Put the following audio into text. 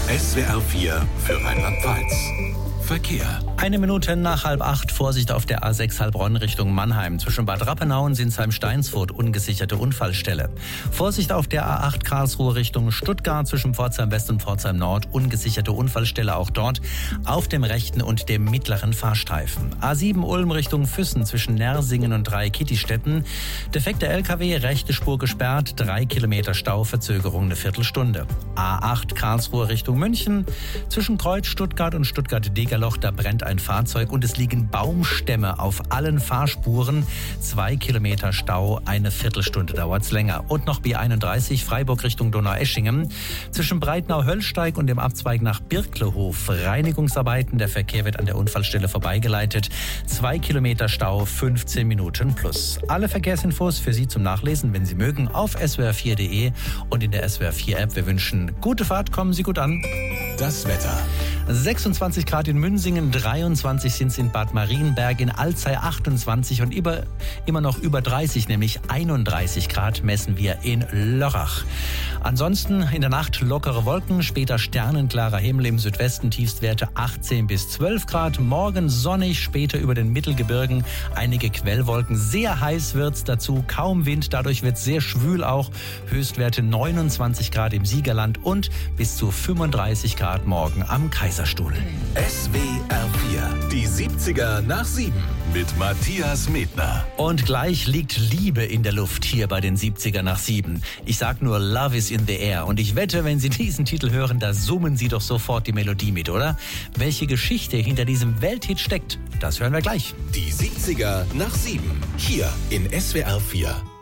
SWR 4 für Rheinland-Pfalz. Verkehr. 1 Minute nach 7:30, Vorsicht auf der A6 Heilbronn Richtung Mannheim. Zwischen Bad Rappenau und Sinsheim-Steinsfurt ungesicherte Unfallstelle. Vorsicht auf der A8 Karlsruhe Richtung Stuttgart zwischen Pforzheim West und Pforzheim Nord. Ungesicherte Unfallstelle auch dort auf dem rechten und dem mittleren Fahrstreifen. A7 Ulm Richtung Füssen zwischen Nersingen und Dreikitti-Stetten. Defekter LKW, rechte Spur gesperrt, 3 Kilometer Stau, Verzögerung eine Viertelstunde. A8 Karlsruhe Richtung München. Zwischen Kreuz Stuttgart und Stuttgart-Degerloch, da brennt ein Fahrzeug und es liegen Baumstämme auf allen Fahrspuren. 2 Kilometer Stau, eine Viertelstunde dauert's länger. Und noch B31 Freiburg Richtung Donaueschingen. Zwischen Breitnau-Höllsteig und dem Abzweig nach Birklehof. Reinigungsarbeiten, der Verkehr wird an der Unfallstelle vorbeigeleitet. 2 Kilometer Stau, 15 Minuten plus. Alle Verkehrsinfos für Sie zum Nachlesen, wenn Sie mögen, auf swr4.de und in der SWR4-App. Wir wünschen gute Fahrt, kommen Sie gut an. Das Wetter. 26 Grad in Münsingen, 23 sind es in Bad Marienberg, in Alzey 28 und immer noch über 30, nämlich 31 Grad messen wir in Lörrach. Ansonsten in der Nacht lockere Wolken, später sternenklarer Himmel im Südwesten, Tiefstwerte 18 bis 12 Grad. Morgen sonnig, später über den Mittelgebirgen einige Quellwolken. Sehr heiß wird's dazu, kaum Wind, dadurch wird's sehr schwül auch. Höchstwerte 29 Grad im Siegerland und bis zu 35 Grad morgen am Kaiserstuhl. SWR 4, die 70er nach 7 mit Matthias Medner. Und gleich liegt Liebe in der Luft hier bei den 70er nach 7. Ich sag nur Love is in the air. Und ich wette, wenn Sie diesen Titel hören, da summen Sie doch sofort die Melodie mit, oder? Welche Geschichte hinter diesem Welthit steckt, das hören wir gleich. Die 70er nach 7, hier in SWR 4.